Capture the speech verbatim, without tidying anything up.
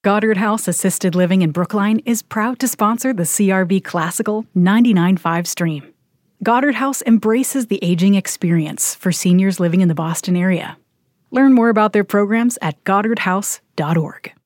Goddard House Assisted Living in Brookline is proud to sponsor the C R V Classical ninety-nine point five stream. Goddard House embraces the aging experience for seniors living in the Boston area. Learn more about their programs at goddard house dot org.